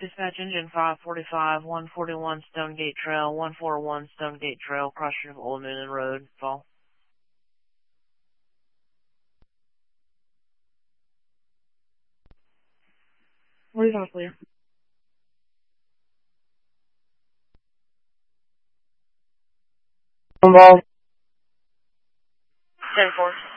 Dispatch engine 545, 141 Stonegate Trail, 141 Stonegate Trail, crossing of Old Noonan Road, Fall. Where's all clear? 10-4.